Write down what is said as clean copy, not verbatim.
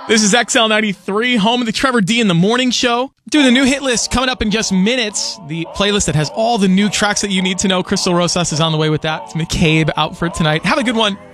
This is XL93, home of the Trevor D in the Morning Show. Doing the new hit list coming up in just minutes. The playlist that has all the new tracks that you need to know. Crystal Rosas is on the way with that. It's McCabe out for tonight. Have a good one.